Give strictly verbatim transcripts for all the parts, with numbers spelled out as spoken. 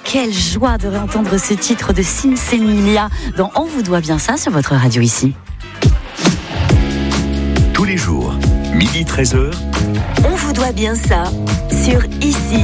quelle joie de réentendre ce titre de Sinsemilia dans On vous doit bien ça sur votre radio ici. Tous les jours, midi treize heures. On vous doit bien ça sur ici.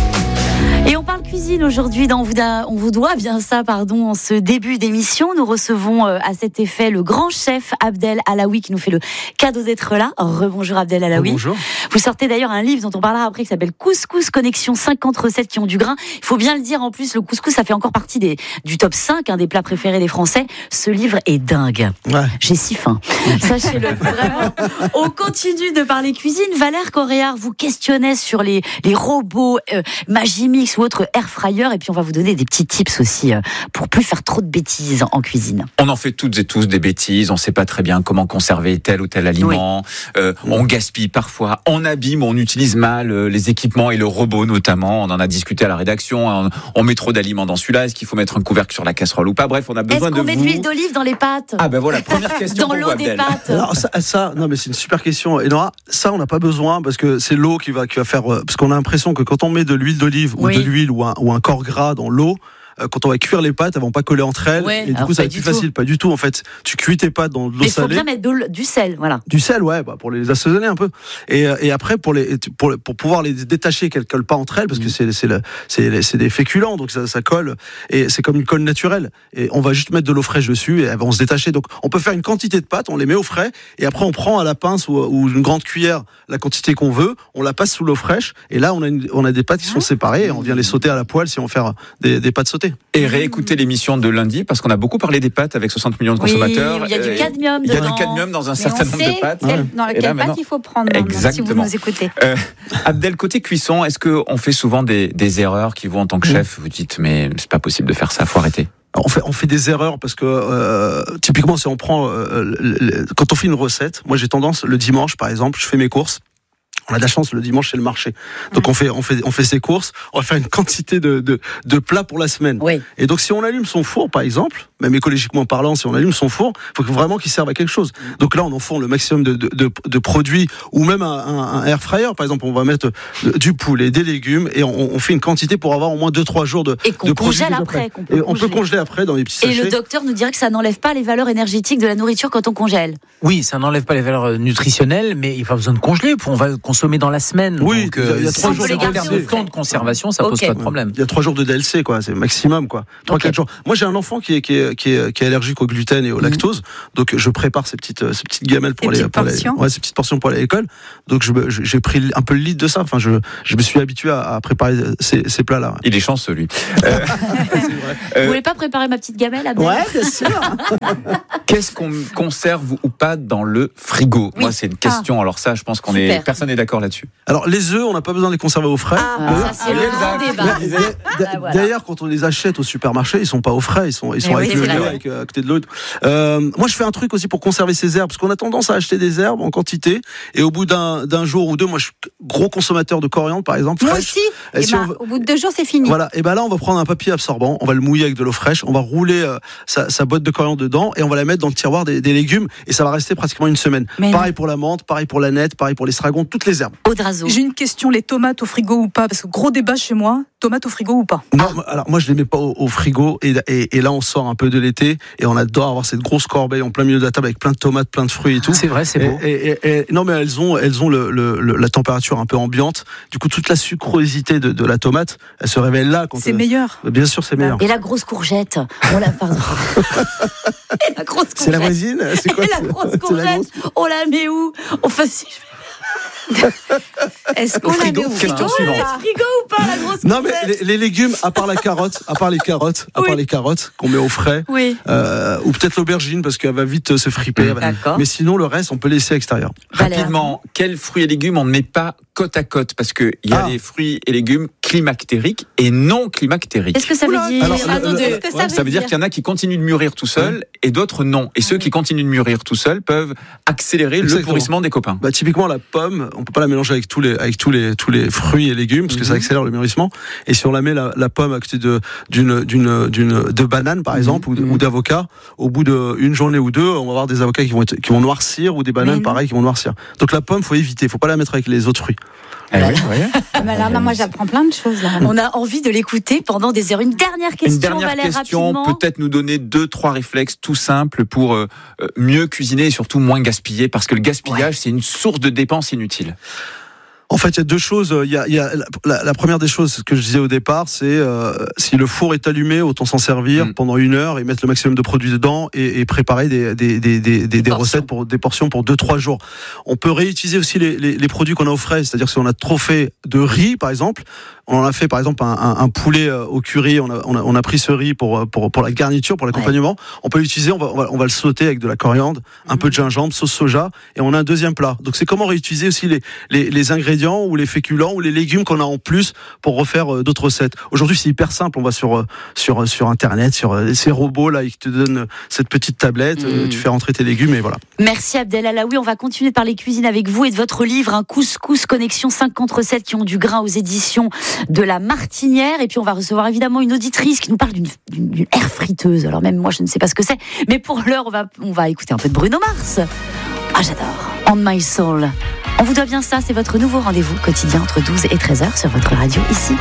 Et on parle cuisine aujourd'hui dans On vous, da, on vous doit bien ça, pardon, en ce début d'émission. Nous recevons euh, à cet effet le grand chef Abdel Alaoui qui nous fait le cadeau d'être là. Rebonjour Abdel Alaoui. Bonjour. Vous sortez d'ailleurs un livre dont on parlera après qui s'appelle Couscous Connexion, cinquante recettes qui ont du grain. Il faut bien le dire, en plus, le couscous, ça fait encore partie des, du top cinq, hein, des plats préférés des Français. Ce livre est dingue. Ouais. J'ai si faim. Sachez-le, vraiment. On continue de parler cuisine. Valère Coréard vous questionnait sur les, les robots euh, Magimix ou autres air fryer, et puis on va vous donner des petits tips aussi euh, pour plus faire trop de bêtises en, en cuisine. On en fait toutes et tous des bêtises, on ne sait pas très bien comment conserver tel ou tel aliment, oui. euh, on gaspille parfois, on abîme, on utilise mal euh, les équipements et le robot notamment, on en a discuté à la rédaction, on, on met trop d'aliments dans celui-là, est-ce qu'il faut mettre un couvercle sur la casserole ou pas? Bref, on a besoin de vous. Est-ce qu'on met de l'huile d'olive dans les pâtes? Ah ben voilà, première question dans l'eau des pâtes. Alors ça, ça, non mais c'est une super question. Et non, ça on n'a pas besoin parce que c'est l'eau qui va, qui va faire, parce qu'on a l'impression que quand on met de l'huile d'olive oui. ou de l'huile ou un, ou un corps gras dans l'eau, quand on va cuire les pâtes, elles vont pas coller entre elles, ouais, et du coup ça va être plus tout. facile. Pas du tout en fait. Tu cuis tes pâtes dans de l'eau salée. Il faut bien mettre de, du sel, voilà. Du sel, ouais, bah, pour les assaisonner un peu. Et, et après pour les, pour, pour pouvoir les détacher, qu'elles collent pas entre elles, parce que c'est, c'est, le, c'est, c'est des féculents, donc ça, ça colle. Et c'est comme une colle naturelle. Et on va juste mettre de l'eau fraîche dessus et elles vont se détacher. Donc on peut faire une quantité de pâtes, on les met au frais, et après on prend à la pince ou, ou une grande cuillère la quantité qu'on veut, on la passe sous l'eau fraîche, et là on a, une, on a des pâtes qui sont séparées, et on vient les sauter à la poêle si on veut faire des, des pâtes sautées. Et réécoutez l'émission de lundi parce qu'on a beaucoup parlé des pâtes avec soixante millions de consommateurs. Oui, il y a du cadmium Il y a dedans. du cadmium dans un Mais certain nombre de pâtes. Quel, dans quelle pâte maintenant, il faut prendre si vous nous écoutez. Euh, Abdel, côté cuisson, est-ce qu'on fait souvent des, des erreurs qui vous en tant que chef, vous dites mais c'est pas possible de faire ça, faut arrêter? On fait, on fait des erreurs parce que euh, typiquement si on prend euh, le, le, quand on fait une recette, moi j'ai tendance le dimanche par exemple, je fais mes courses. On a de la chance, le dimanche, c'est le marché. Donc, mmh. on fait, on fait, on fait ses courses. On va faire une quantité de, de, de plats pour la semaine. Oui. Et donc, si on allume son four, par exemple, même écologiquement parlant, si on allume son four, il faut vraiment qu'il serve à quelque chose. Mmh. Donc là, on enfourne le maximum de, de, de, de produits, ou même un, un, un air fryer, par exemple. On va mettre du poulet, des légumes, et on, on fait une quantité pour avoir au moins deux trois jours de, et qu'on de congèle après. Qu'on peut et congeler. on peut congeler après dans les petits sachets. Et le docteur nous dirait que ça n'enlève pas les valeurs énergétiques de la nourriture quand on congèle. Oui, ça n'enlève pas les valeurs nutritionnelles, mais il n'y a pas besoin de congeler. On va consommer dans la semaine. Oui, donc, il y a trois jours de temps de conservation, ça okay. pose pas de problème. Il y a trois jours de D L C, quoi, c'est maximum, quoi. Trois, quatre okay. jours. Moi, j'ai un enfant qui est, qui est, qui est, qui est allergique au gluten et au lactose, mmh. donc je prépare ces petites, ces petites gamelles pour les, pour les, ouais, ces petites portions pour aller à l'école. Donc, je, j'ai pris un peu le lead de ça. Enfin, je, je me suis habitué à, à préparer ces, ces plats-là. Il est chanceux, lui. euh, Vous voulez pas préparer ma petite gamelle, Abdel? Ouais, bien sûr. Qu'est-ce qu'on conserve ou pas dans le frigo? oui. Moi, c'est une question. Ah. Alors ça, je pense qu'on Super. est, personne n'est d'accord là-dessus. Alors, les œufs, on n'a pas besoin de les conserver au frais. Ah, ah, ça, c'est le grand débat. D'ailleurs, quand on les achète au supermarché, ils sont pas au frais, ils sont, ils sont avec oui, le lait, avec, à côté de l'autre. Euh, moi, je fais un truc aussi pour conserver ces herbes, parce qu'on a tendance à acheter des herbes en quantité, et au bout d'un, d'un jour ou deux, moi, je suis gros consommateur de coriandre, par exemple. Moi fraîche. aussi. Et, et si ben, on... Au bout de deux jours, c'est fini. Voilà. Et ben là, on va prendre un papier absorbant, on va le mouiller avec de l'eau fraîche, on va rouler euh, sa, sa boîte de coriandre dedans, et on va la mettre dans le tiroir des, des légumes, et ça va rester pratiquement une semaine. Mais pareil non. pour la menthe, pareil pour la nette, pareil pour l'estragon, toutes les herbes. Audrazo. J'ai une question, les tomates au frigo ou pas? Parce que gros débat chez moi, tomates au frigo ou pas? Non, alors moi je les mets pas au, au frigo, et, et, et là on sort un peu de l'été, et on adore avoir cette grosse corbeille en plein milieu de la table avec plein de tomates, plein de fruits et tout. C'est vrai, c'est beau. Et, et, et, et, non mais elles ont, elles ont le, le, le, la température un peu ambiante, du coup toute la sucrosité de, de la tomate, elle se révèle là. Quand c'est elle... meilleur. Bien sûr, c'est meilleur. Et la grosse courgette, on la pardon. Et la grosse courgette. C'est la voisine. C'est quoi? Et la grosse courgette, la grosse... on la met où? Enfin si je Est-ce qu'on frigo, la met au question suivante. frigo ou pas, la grosse Non mais les, les légumes, à part la carotte, à part les carottes, à oui. part les carottes qu'on met au frais, oui. euh, ou peut-être l'aubergine parce qu'elle va vite se friper. D'accord. Mais sinon le reste, on peut laisser à l'extérieur. Rapidement, quels fruits et légumes on ne met pas côte à côte? Parce que il y a ah. des fruits et légumes climactériques et non climactériques. Qu'est-ce que ça veut dire? Alors, ah, le, le, Qu'est-ce que ça, ouais, veut ça veut dire, dire qu'il y en a qui continuent de mûrir tout seuls ouais. et d'autres non. Et ceux qui continuent de mûrir tout seuls peuvent accélérer Exactement. le pourrissement des copains. Bah, typiquement la pomme, on peut pas la mélanger avec tous les avec tous les tous les fruits et légumes parce que mm-hmm. ça accélère le mûrissement. Et si on la met la, la pomme à côté de d'une d'une d'une de banane par exemple mm-hmm. ou, ou d'avocat, au bout d'une journée ou deux, on va avoir des avocats qui vont être, qui vont noircir ou des bananes pareil qui vont noircir. Donc la pomme, faut éviter, faut pas la mettre avec les autres fruits. Eh oui, oui. Alors, non, moi, j'apprends plein de choses là. On a envie de l'écouter pendant des heures. Une dernière question, Une dernière Valère, question, rapidement. peut-être nous donner deux, trois réflexes tout simples pour euh, mieux cuisiner et surtout moins gaspiller, parce que le gaspillage, ouais. c'est une source de dépenses inutiles. En fait, il y a deux choses. Il y a, il y a la, la première des choses que je disais au départ, c'est euh, si le four est allumé, autant s'en servir mmh. pendant une heure et mettre le maximum de produits dedans et, et préparer des, des, des, des, des, des recettes pour des portions pour deux, trois jours. On peut réutiliser aussi les, les, les produits qu'on a au frais, c'est-à-dire si on a trop fait de riz, par exemple, on en a fait par exemple un, un, un poulet au curry, on a, on a, on a pris ce riz pour, pour, pour la garniture, pour l'accompagnement. Ouais. On peut l'utiliser, on va, on va, on va le sauter avec de la coriandre, un mmh. peu de gingembre, sauce soja, et on a un deuxième plat. Donc c'est comment réutiliser aussi les, les, les ingrédients ou les féculents ou les légumes qu'on a en plus pour refaire euh, d'autres recettes. Aujourd'hui, c'est hyper simple. On va sur, euh, sur, sur Internet, sur euh, ces robots là, qui te donnent cette petite tablette. Mmh. Euh, tu fais rentrer tes légumes et voilà. Merci Abdel Alaoui. On va continuer de parler cuisine avec vous et de votre livre, un couscous connexion, cinquante recettes qui ont du grain aux éditions de La Martinière. Et puis on va recevoir évidemment une auditrice qui nous parle d'une, d'une, d'une air friteuse. Alors même moi, je ne sais pas ce que c'est. Mais pour l'heure, on va, on va écouter un peu de Bruno Mars. Ah, j'adore. On My Soul. On vous doit bien ça, c'est votre nouveau rendez-vous quotidien entre douze et treize heures sur votre radio ici.